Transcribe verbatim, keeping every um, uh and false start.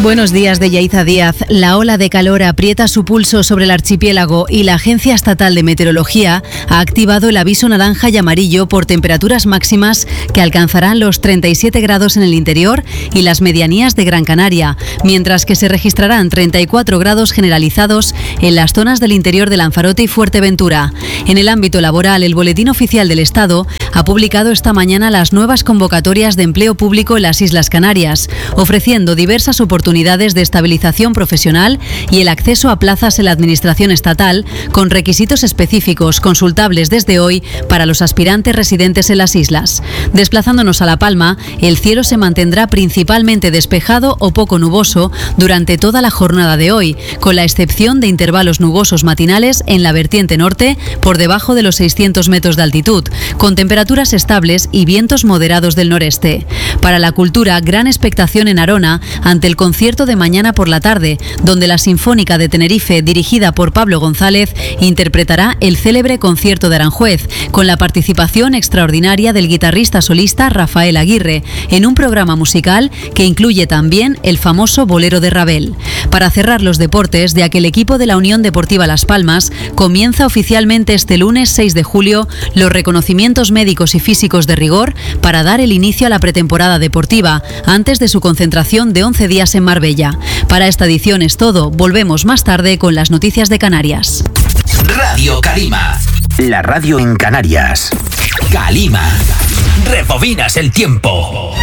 Buenos días, de Yaiza Díaz. La ola de calor aprieta su pulso sobre el archipiélago y la Agencia Estatal de Meteorología ha activado el aviso naranja y amarillo por temperaturas máximas que alcanzarán los treinta y siete grados en el interior y las medianías de Gran Canaria, mientras que se registrarán treinta y cuatro grados generalizados en las zonas del interior de Lanzarote y Fuerteventura. En el ámbito laboral, el Boletín Oficial del Estado ha publicado esta mañana las nuevas convocatorias de empleo público en las Islas Canarias, ofreciendo diversas oportunidades de estabilización profesional y el acceso a plazas en la Administración estatal con requisitos específicos consultables desde hoy para los aspirantes residentes en las islas. Desplazándonos a La Palma, el cielo se mantendrá principalmente despejado o poco nuboso durante toda la jornada de hoy, con la excepción de intervalos nubosos matinales en la vertiente norte por debajo de los seiscientos metros de altitud, con temperaturas estables y vientos moderados del noreste. Para la cultura, gran expectación en Arona ante el concierto de mañana por la tarde, donde la Sinfónica de Tenerife, dirigida por Pablo González, interpretará el célebre concierto de Aranjuez, con la participación extraordinaria del guitarrista solista Rafael Aguirre, en un programa musical que incluye también el famoso bolero de Ravel. Para cerrar los deportes, ya que el equipo de la Unión Deportiva Las Palmas comienza oficialmente este lunes seis de julio los reconocimientos médicos y físicos de rigor para dar el inicio a la pretemporada deportiva, antes de su concentración de once días en Marbella. Para esta edición es todo. Volvemos más tarde con las noticias de Canarias. Radio Calima, la radio en Canarias. Calima, rebobinas el tiempo.